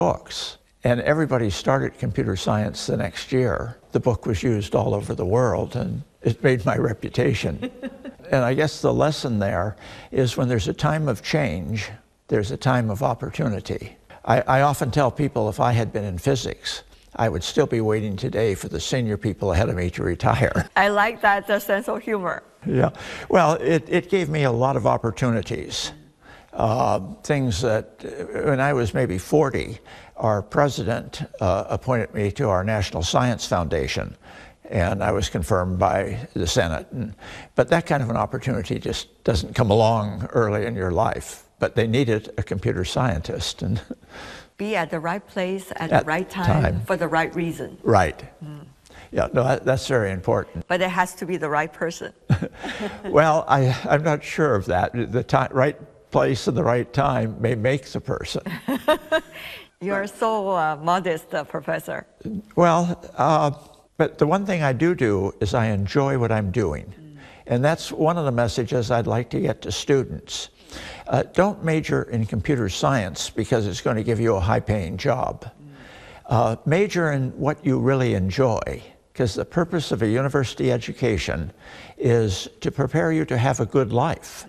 books. And everybody started computer science the next year. The book was used all over the world, and it made my reputation. And I guess the lesson there is when there's a time of change, there's a time of opportunity. I often tell people if I had been in physics, I would still be waiting today for the senior people ahead of me to retire. I like that sense of humor. Yeah, well, it gave me a lot of opportunities. Things that, when I was maybe 40, our president appointed me to our National Science Foundation, and I was confirmed by the Senate. But that kind of an opportunity just doesn't come along early in your life. But they needed a computer scientist. And be at the right place at the right time for the right reason. Right. Yeah, no, that's very important. But it has to be the right person. Well, I'm not sure of that. The right place at the right time may make the person. You're so modest, Professor. Well, but the one thing I do is I enjoy what I'm doing. And that's one of the messages I'd like to get to students. Don't major in computer science because it's going to give you a high-paying job. Major in what you really enjoy, because the purpose of a university education is to prepare you to have a good life.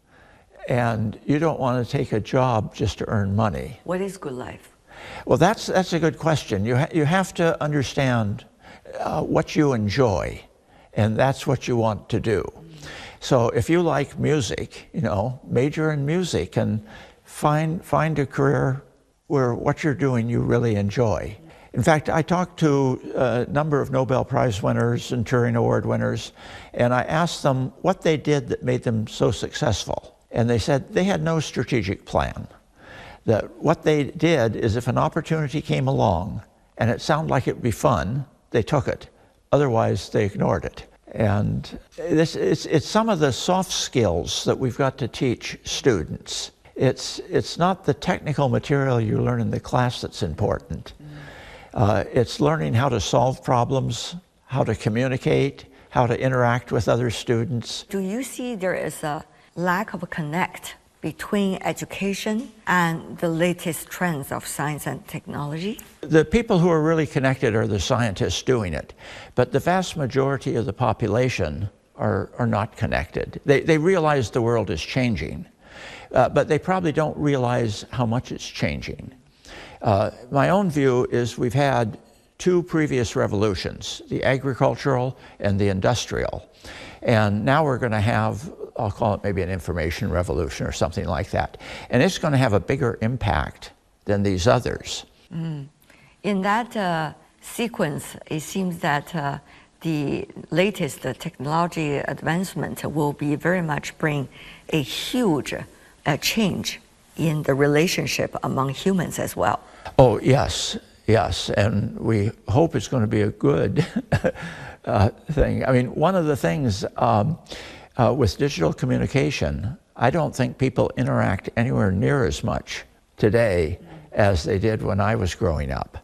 And you don't want to take a job just to earn money. What is good life? Well, that's a good question. You have to understand what you enjoy, and that's what you want to do. So if you like music, major in music and find a career where what you're doing you really enjoy. In fact, I talked to a number of Nobel Prize winners and Turing Award winners, and I asked them what they did that made them so successful. And they said they had no strategic plan. That what they did is if an opportunity came along and it sounded like it would be fun, they took it. Otherwise, they ignored it. And it's some of the soft skills that we've got to teach students. It's not the technical material you learn in the class that's important. It's learning how to solve problems, how to communicate, how to interact with other students. Do you see there is a lack of a connect between education and the latest trends of science and technology? The people who are really connected are the scientists doing it, but the vast majority of the population are not connected. They realize the world is changing, but they probably don't realize how much it's changing. My own view is we've had two previous revolutions, the agricultural and the industrial. And now we're going to have, I'll call it maybe an information revolution or something like that. And it's going to have a bigger impact than these others. In that sequence, it seems that the latest technology advancement will be very much bring a huge change in the relationship among humans as well. Oh, yes, yes. And we hope it's going to be a good thing. I mean, one of the things with digital communication, I don't think people interact anywhere near as much today as they did when I was growing up.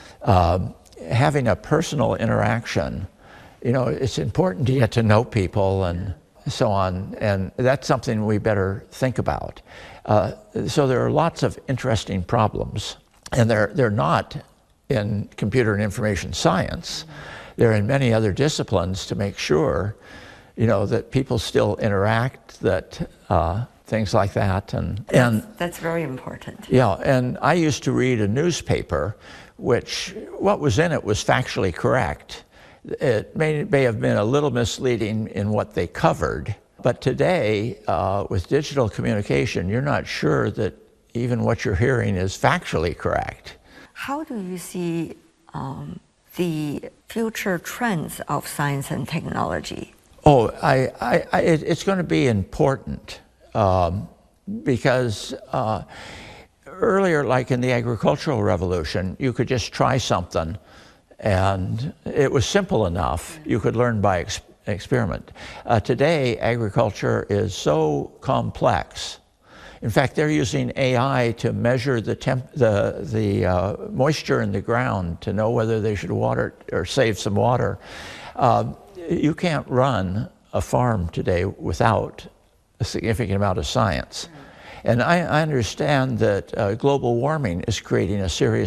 Having a personal interaction, it's important to get to know people and so on, and that's something we better think about. So there are lots of interesting problems, and they're not in computer and information science. They're in many other disciplines to make sure, that people still interact, that things like that. And that's very important. Yeah, and I used to read a newspaper, which what was in it was factually correct. It may have been a little misleading in what they covered, but today, with digital communication, you're not sure that even what you're hearing is factually correct. How do you see the future trends of science and technology? Oh, it's going to be important because earlier, like in the agricultural revolution, you could just try something and it was simple enough. You could learn by experiment. Today, agriculture is so complex. In fact, they're using AI to measure the moisture in the ground to know whether they should water or save some water. You can't run a farm today without a significant amount of science. And I understand that global warming is creating a serious